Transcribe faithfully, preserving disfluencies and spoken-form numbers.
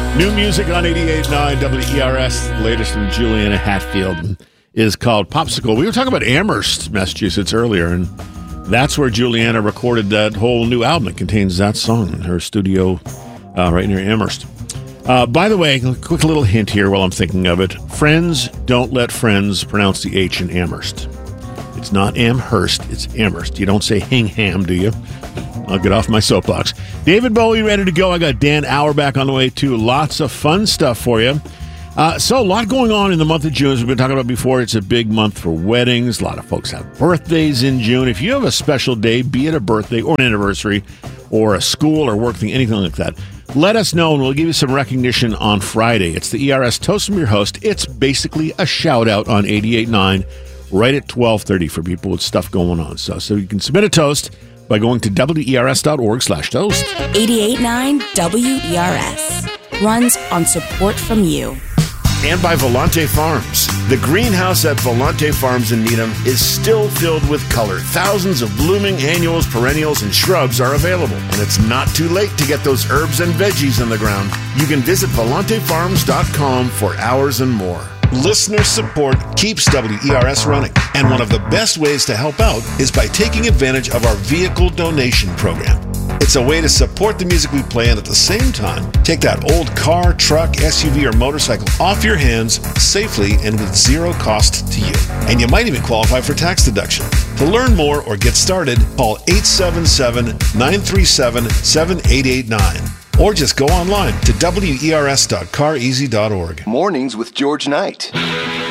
New music on eighty-eight point nine W E R S. The latest from Juliana Hatfield is called Popsicle. We were talking about Amherst, Massachusetts earlier, and that's where Juliana recorded that whole new album. It contains that song in her studio uh, right near Amherst. Uh, by the way, a quick little hint here while I'm thinking of it. Friends don't let friends pronounce the H in Amherst. It's not Amherst, it's Amherst. You don't say Hingham, do you? I'll get off my soapbox. David Bowie ready to go. I got Dan Auerbach on the way, too. Lots of fun stuff for you. Uh, so a lot going on in the month of June. As we've been talking about before, it's a big month for weddings. A lot of folks have birthdays in June. If you have a special day, be it a birthday or an anniversary or a school or work thing, anything like that, let us know and we'll give you some recognition on Friday. It's the E R S Toast from Your Host. It's basically a shout-out on eighty-eight point nine right at twelve thirty for people with stuff going on. So, so you can submit a toast by going to W E R S dot org slash toast. eighty-eight point nine W E R S runs on support from you. And by Volante Farms. The greenhouse at Volante Farms in Needham is still filled with color. Thousands of blooming annuals, perennials, and shrubs are available. And it's not too late to get those herbs and veggies in the ground. You can visit volante farms dot com for hours and more. Listener support keeps W E R S running, and one of the best ways to help out is by taking advantage of our vehicle donation program. It's a way to support the music we play and at the same time take that old car, truck, S U V, or motorcycle off your hands safely and with zero cost to you. And you might even qualify for tax deduction. To learn more or get started, call eight seven seven, nine three seven, seven eight eight nine. Or just go online to W E R S dot car easy dot org. Mornings with George Knight.